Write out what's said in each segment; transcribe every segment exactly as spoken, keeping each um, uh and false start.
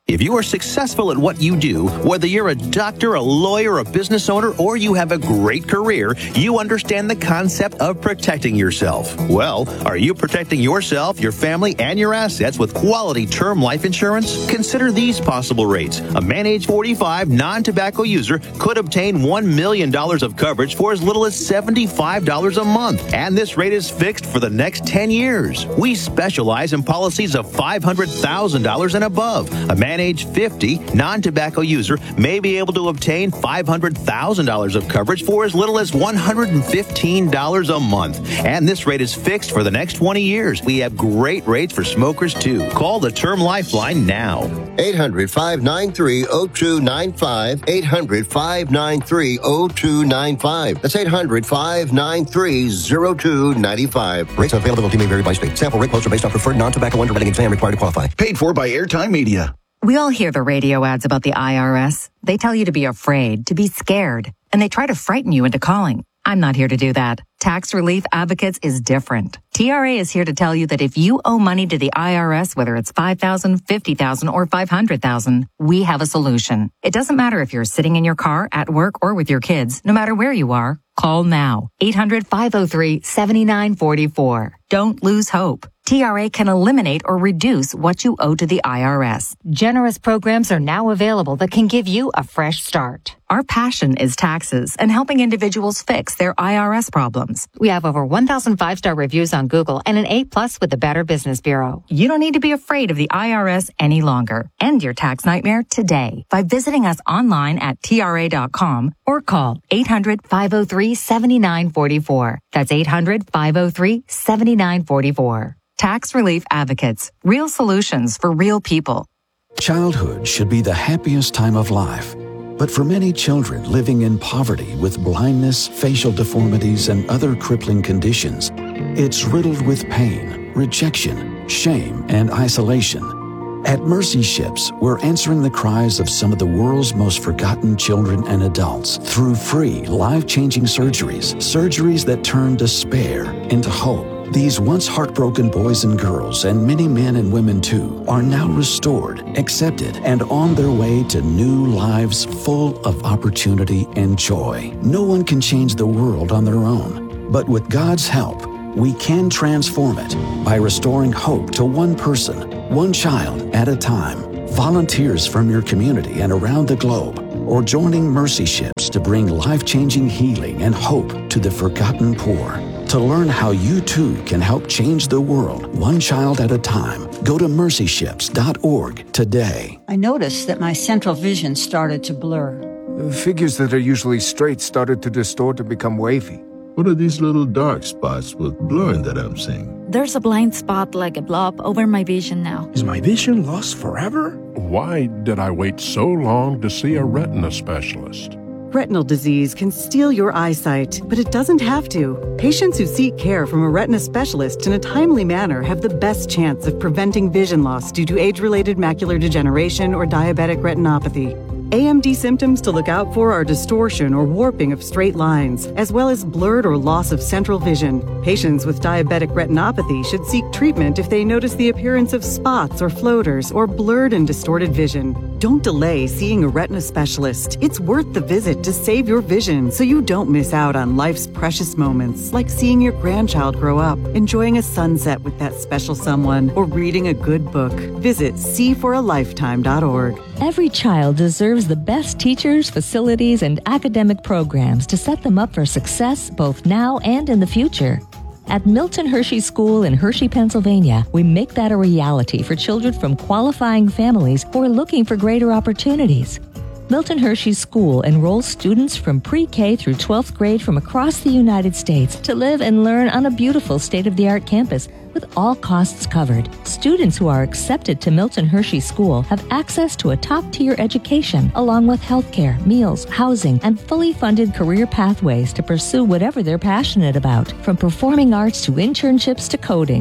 If you are successful at what you do, whether you're a doctor, a lawyer, a business owner, or you have a great career, you understand the concept of protecting yourself. Well, are you protecting yourself, your family, and your assets with quality term life insurance? Consider these possible rates. A man age forty-five non-tobacco user could obtain one million dollars of coverage for as little as seventy-five dollars a month, and this rate is fixed for the next ten years. We specialize in policies of five hundred thousand dollars and above. A man age fifty non-tobacco user may be able to obtain five hundred thousand dollars of coverage for as little as one hundred fifteen dollars a month. And this rate is fixed for the next twenty years. We have great rates for smokers, too. Call the Term Lifeline now. eight hundred, five nine three, zero two nine five. eight hundred, five nine three, zero two nine five. That's eight hundred, five nine three, zero two nine five. Rates and availability may vary by state. Sample rate quotes are based on preferred non-tobacco underwriting exam required to qualify. Paid for by Airtime Media. We all hear the radio ads about the I R S. They tell you to be afraid, to be scared, and they try to frighten you into calling. I'm not here to do that. Tax Relief Advocates is different. T R A is here to tell you that if you owe money to the I R S, whether it's five thousand dollars, fifty thousand dollars, or five hundred thousand dollars, we have a solution. It doesn't matter if you're sitting in your car, at work, or with your kids. No matter where you are, call now. eight hundred, five oh three, seven nine four four. Don't lose hope. T R A can eliminate or reduce what you owe to the I R S. Generous programs are now available that can give you a fresh start. Our passion is taxes and helping individuals fix their I R S problems. We have over one thousand five-star reviews on Google and an A plus with the Better Business Bureau. You don't need to be afraid of the I R S any longer. End your tax nightmare today by visiting us online at T R A dot com or call eight hundred, five oh three, seven nine four four. That's eight hundred, five oh three, seven nine four four. Tax Relief Advocates. Real solutions for real people. Childhood should be the happiest time of life. But for many children living in poverty with blindness, facial deformities, and other crippling conditions, it's riddled with pain, rejection, shame, and isolation. At Mercy Ships, we're answering the cries of some of the world's most forgotten children and adults through free, life-changing surgeries, surgeries that turn despair into hope. These once heartbroken boys and girls, and many men and women too, are now restored, accepted, and on their way to new lives full of opportunity and joy. No one can change the world on their own, but with God's help, we can transform it by restoring hope to one person, one child at a time. Volunteers from your community and around the globe, or joining Mercy Ships to bring life-changing healing and hope to the forgotten poor. To learn how you too can help change the world, one child at a time, go to mercy ships dot org today. I noticed that my central vision started to blur. Figures that are usually straight started to distort and become wavy. What are these little dark spots with blurring that I'm seeing? There's a blind spot like a blob over my vision now. Is my vision lost forever? Why did I wait so long to see a retina specialist? Retinal disease can steal your eyesight, but it doesn't have to. Patients who seek care from a retina specialist in a timely manner have the best chance of preventing vision loss due to age-related macular degeneration or diabetic retinopathy. A M D symptoms to look out for are distortion or warping of straight lines, as well as blurred or loss of central vision. Patients with diabetic retinopathy should seek treatment if they notice the appearance of spots or floaters or blurred and distorted vision. Don't delay seeing a retina specialist. It's worth the visit to save your vision so you don't miss out on life's precious moments, like seeing your grandchild grow up, enjoying a sunset with that special someone, or reading a good book. Visit see for a lifetime dot org. Every child deserves the best teachers, facilities, and academic programs to set them up for success both now and in the future. At Milton Hershey School in Hershey, Pennsylvania, we make that a reality for children from qualifying families who are looking for greater opportunities. Milton Hershey School enrolls students from pre-K through twelfth grade from across the United States to live and learn on a beautiful state-of-the-art campus with all costs covered. Students who are accepted to Milton Hershey School have access to a top-tier education, along with healthcare, meals, housing, and fully funded career pathways to pursue whatever they're passionate about, from performing arts to internships to coding.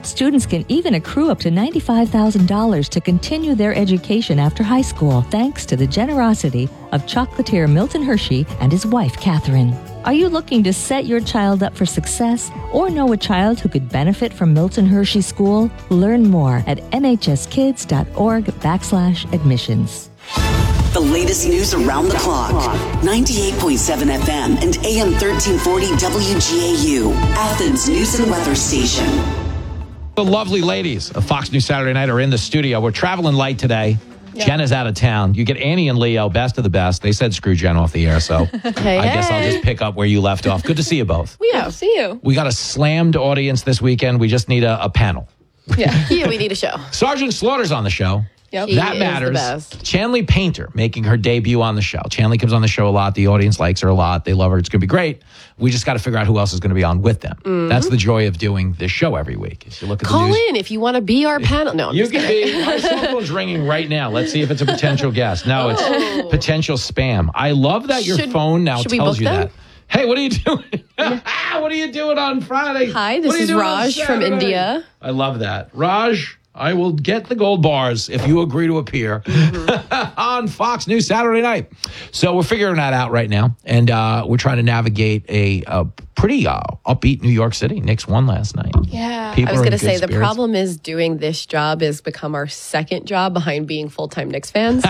Students can even accrue up to ninety-five thousand dollars to continue their education after high school, thanks to the generosity of chocolatier Milton Hershey and his wife, Catherine. Are you looking to set your child up for success or know a child who could benefit from Milton Hershey School? Learn more at mhskids.org backslash admissions. The latest news around the clock. ninety-eight point seven F M and A M thirteen forty W G A U, Athens News and Weather Station. The lovely ladies of Fox News Saturday Night are in the studio. We're traveling light today. Yep. Jen is out of town. You get Annie and Leo, best of the best. They said screw Jen off the air, so hey, I guess hey. I'll just pick up where you left off. Good to see you both. We have to see you. We got a slammed audience this weekend. We just need a, a panel. Yeah. yeah, we need a show. Sergeant Slaughter's on the show. Yep. That he matters. Is the best. Chanley Painter making her debut on the show. Chanley comes on the show a lot. The audience likes her a lot. They love her. It's going to be great. We just got to figure out who else is going to be on with them. Mm-hmm. That's the joy of doing this show every week. If you look at Call the news, in if you want to be our panel. No, I'm you just can kidding. be. My cell phone's ringing right now. Let's see if it's a potential guest. No, it's oh. potential spam. I love that your should, phone now tells you them? that. Hey, what are you doing? What are you doing on Friday? Hi, this is Raj from India. I love that. Raj, I will get the gold bars if you agree to appear mm-hmm. on Fox News Saturday night. So we're figuring that out right now. And uh, we're trying to navigate a, a pretty uh, upbeat New York City. Knicks won last night. Yeah. People I was going to say, spirits. The problem is doing this job has become our second job behind being full-time Knicks fans.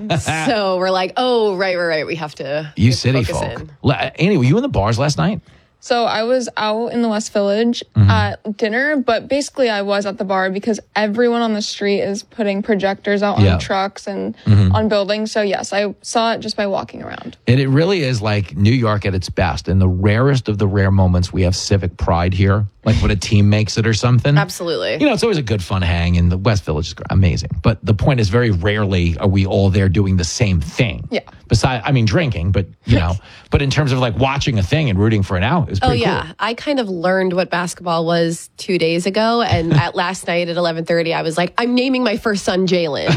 So we're like, oh, right, right, right. We have to You have city to folk. in. Annie, were you in the bars last night? So I was out in the West Village mm-hmm. at dinner, but basically I was at the bar because everyone on the street is putting projectors out yeah. on trucks and mm-hmm. on buildings. So yes, I saw it just by walking around. And it really is like New York at its best. In the rarest of the rare moments, we have civic pride here, like when a team makes it or something. Absolutely. You know, it's always a good fun hang, and the West Village is amazing. But the point is, very rarely are we all there doing the same thing. Yeah. Besides, I mean, drinking, but, you know, but in terms of like watching a thing and rooting for an out is pretty Oh, yeah. cool. I kind of learned what basketball was two days ago. And at last night at eleven thirty, I was like, I'm naming my first son Jalen.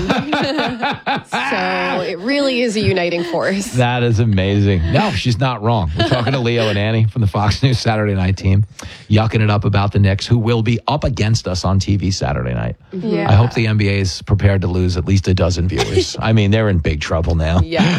So it really is a uniting force. That is amazing. No, she's not wrong. We're talking to Leo and Annie from the Fox News Saturday Night team, yucking it up about the Knicks, who will be up against us on T V Saturday night. Yeah. I hope the N B A is prepared to lose at least a dozen viewers. I mean, they're in big trouble now. Yeah.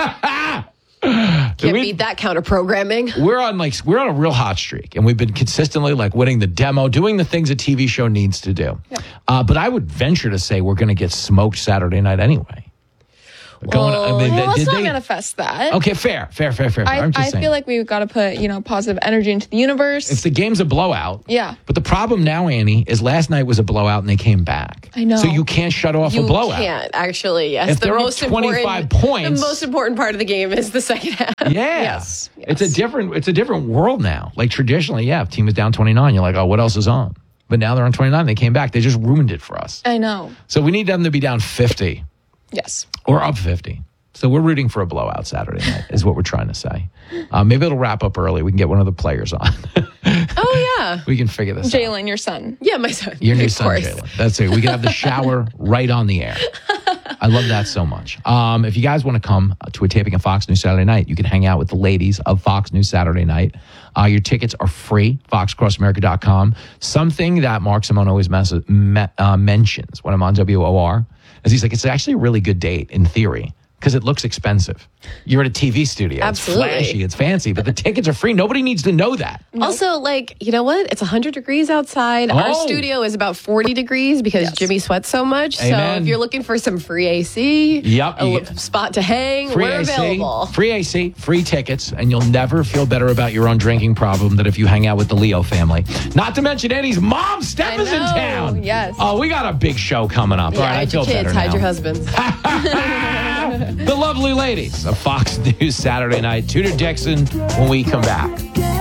Can't we, beat that counter programming. We're on like we're on a real hot streak, and we've been consistently like winning the demo, doing the things a T V show needs to do. Yeah. Uh, but I would venture to say we're going to get smoked Saturday night anyway. Going, well, I mean, well, let's not they, manifest that. Okay, fair, fair, fair, fair. I, I'm just I saying. feel like we've got to put, you know, positive energy into the universe. If the game's a blowout. Yeah. But the problem now, Annie, is last night was a blowout and they came back. I know. So you can't shut off you a blowout. You can't, actually, yes. If the they're most up twenty-five important, points. The most important part of the game is the second half. Yeah. yes, yes. It's a different it's a different world now. Like traditionally, yeah, if team is down twenty-nine, you're like, oh, what else is on? But now they're on twenty-nine, they came back. They just ruined it for us. I know. So we need them to be down fifty. Yes. Or up fifty. So we're rooting for a blowout Saturday night is what we're trying to say. Uh, maybe it'll wrap up early. We can get one of the players on. Oh, yeah. We can figure this Jalen, out. your son. Yeah, my son. Your new son, Jalen. That's it. We can have the shower right on the air. I love that so much. Um, if you guys want to come to a taping of Fox News Saturday Night, you can hang out with the ladies of Fox News Saturday Night. Uh, your tickets are free, fox cross america dot com. Something that Mark Simone always messes, me, uh, mentions when I'm on W O R is he's like, it's actually a really good date in theory. Because it looks expensive. You're at a T V studio. Absolutely. It's flashy. It's fancy. But the tickets are free. Nobody needs to know that. Also, like, you know what? It's one hundred degrees outside. Oh. Our studio is about forty degrees because yes. Jimmy sweats so much. Amen. So if you're looking for some free A C, yep. a spot to hang, free we're A C, available. Free A C, free tickets, and you'll never feel better about your own drinking problem than if you hang out with the Leo family. Not to mention Eddie's mom, Steph, is in town. Yes. Oh, we got a big show coming up. Yeah, All right, I hide feel your kids, better hide now. your husbands. The lovely ladies of Fox News Saturday Night. Tudor Dixon when we come back.